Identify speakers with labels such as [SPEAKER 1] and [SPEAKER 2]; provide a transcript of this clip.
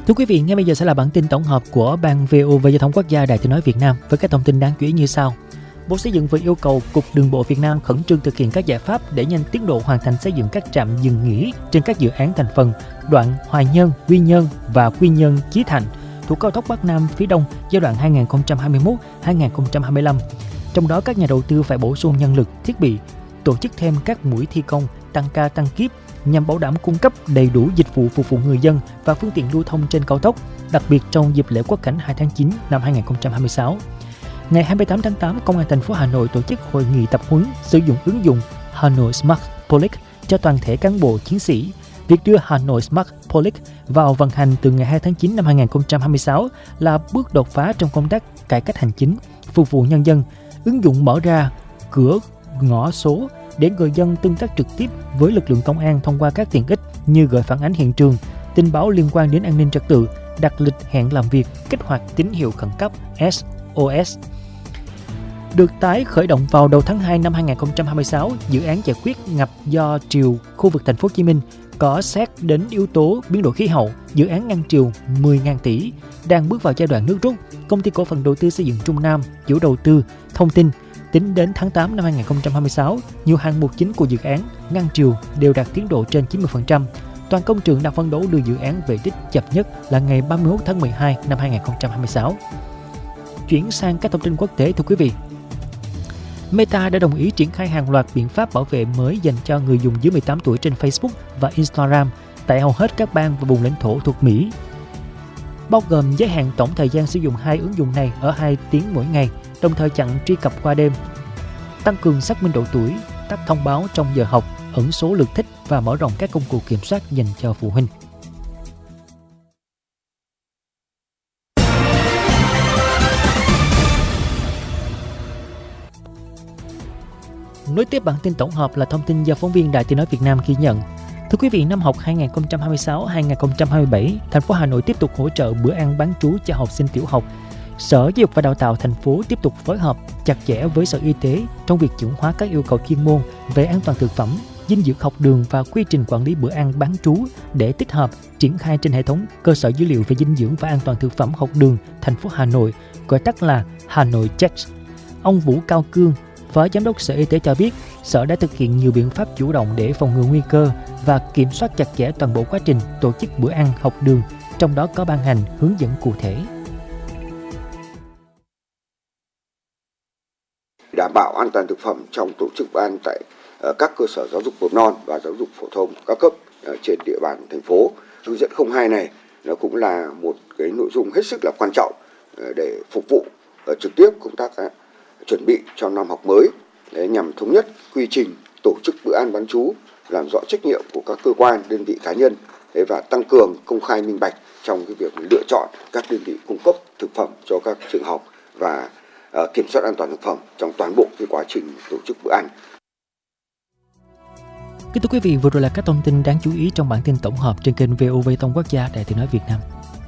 [SPEAKER 1] Thưa quý vị, ngay bây giờ sẽ là bản tin tổng hợp của Ban VOV Giao thông Quốc gia Đài Tiếng nói Việt Nam với các thông tin đáng chú ý như sau. Bộ Xây dựng vừa yêu cầu Cục Đường bộ Việt Nam khẩn trương thực hiện các giải pháp để nhanh tiến độ hoàn thành xây dựng các trạm dừng nghỉ trên các dự án thành phần đoạn Hoài Nhơn, Quy Nhơn và Quy Nhơn - Chí Thạnh thuộc cao tốc Bắc Nam phía Đông giai đoạn 2021-2025. Trong đó, các nhà đầu tư phải bổ sung nhân lực, thiết bị, tổ chức thêm các mũi thi công, tăng ca tăng kíp nhằm bảo đảm cung cấp đầy đủ dịch vụ phục vụ người dân và phương tiện lưu thông trên cao tốc, đặc biệt trong dịp lễ Quốc khánh 2 tháng 9 năm 2026. Ngày 28 tháng 8, Công an thành phố Hà Nội tổ chức hội nghị tập huấn sử dụng ứng dụng Hà Nội Smart Police cho toàn thể cán bộ chiến sĩ. Việc đưa Hà Nội Smart Police vào vận hành từ ngày 2 tháng 9 năm 2026 là bước đột phá trong công tác cải cách hành chính, phục vụ nhân dân. Ứng dụng mở ra cửa ngõ số để người dân tương tác trực tiếp với lực lượng công an thông qua các tiện ích như gửi phản ánh hiện trường, tin báo liên quan đến an ninh trật tự, đặt lịch hẹn làm việc, kích hoạt tín hiệu khẩn cấp SOS. Được tái khởi động vào đầu tháng 2 năm 2026, dự án giải quyết ngập do triều khu vực thành phố Hồ Chí Minh có xét đến yếu tố biến đổi khí hậu, dự án ngăn triều 10.000 tỷ đang bước vào giai đoạn nước rút. Công ty cổ phần đầu tư xây dựng Trung Nam, chủ đầu tư, thông tin tính đến tháng 8 năm 2026, nhiều hạng mục chính của dự án ngăn triều đều đạt tiến độ trên 90%. Toàn công trường đang phấn đấu đưa dự án về đích chậm nhất là ngày 31 tháng 12 năm 2026. Chuyển sang các thông tin quốc tế, thưa quý vị. Meta đã đồng ý triển khai hàng loạt biện pháp bảo vệ mới dành cho người dùng dưới 18 tuổi trên Facebook và Instagram tại hầu hết các bang và vùng lãnh thổ thuộc Mỹ, bao gồm giới hạn tổng thời gian sử dụng hai ứng dụng này ở 2 tiếng mỗi ngày, đồng thời chặn truy cập qua đêm, tăng cường xác minh độ tuổi, tắt thông báo trong giờ học, ẩn số lượt thích và mở rộng các công cụ kiểm soát dành cho phụ huynh. Nối tiếp bản tin tổng hợp là thông tin do phóng viên Đài Tiếng nói Việt Nam ghi nhận. Thưa quý vị, năm học 2026-2027, thành phố Hà Nội tiếp tục hỗ trợ bữa ăn bán trú cho học sinh tiểu học. Sở Giáo dục và Đào tạo thành phố tiếp tục phối hợp chặt chẽ với Sở Y tế trong việc chuẩn hóa các yêu cầu chuyên môn về an toàn thực phẩm, dinh dưỡng học đường và quy trình quản lý bữa ăn bán trú để tích hợp triển khai trên hệ thống cơ sở dữ liệu về dinh dưỡng và an toàn thực phẩm học đường thành phố Hà Nội, gọi tắt là Hà Nội Check. Ông Vũ Cao Cương, Phó Giám đốc Sở Y tế cho biết, Sở đã thực hiện nhiều biện pháp chủ động để phòng ngừa nguy cơ và kiểm soát chặt chẽ toàn bộ quá trình tổ chức bữa ăn học đường, trong đó có ban hành hướng dẫn cụ thể.
[SPEAKER 2] Đảm bảo an toàn thực phẩm trong tổ chức bữa ăn tại các cơ sở giáo dục mầm non và giáo dục phổ thông các cấp trên địa bàn thành phố. Hướng dẫn 02 này nó cũng là một cái nội dung hết sức là quan trọng để phục vụ trực tiếp công tác chuẩn bị cho năm học mới nhằm thống nhất quy trình tổ chức bữa ăn bán trú, làm rõ trách nhiệm của các cơ quan, đơn vị cá nhân và tăng cường công khai minh bạch trong cái việc lựa chọn các đơn vị cung cấp thực phẩm cho các trường học và kiểm soát an toàn thực phẩm trong toàn bộ cái quá trình tổ chức bữa ăn.
[SPEAKER 1] Kính thưa quý vị, vừa rồi là các thông tin đáng chú ý trong bản tin tổng hợp trên kênh VOV Thông Quốc gia Đài Tiếng nói Việt Nam.